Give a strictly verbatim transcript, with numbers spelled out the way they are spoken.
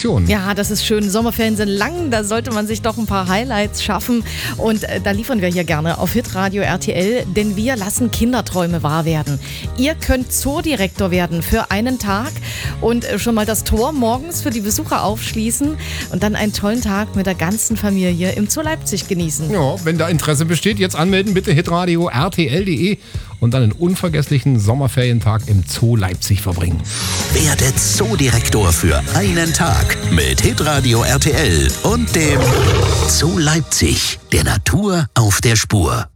Aktion. Ja, das ist schön. Sommerferien sind lang, da sollte man sich doch ein paar Highlights schaffen. Und äh, da liefern wir hier gerne auf Hitradio R T L, denn wir lassen Kinderträume wahr werden. Ihr könnt Zoodirektor werden für einen Tag und äh, schon mal das Tor morgens für die Besucher aufschließen und dann einen tollen Tag mit der ganzen Familie im Zoo Leipzig genießen. Ja, wenn da Interesse besteht, jetzt anmelden bitte hitradio r t l punkt d e und dann einen unvergesslichen Sommerferientag im Zoo Leipzig verbringen. Werde Zoodirektor für einen Tag mit Hitradio R T L und dem Zoo Leipzig, der Natur auf der Spur.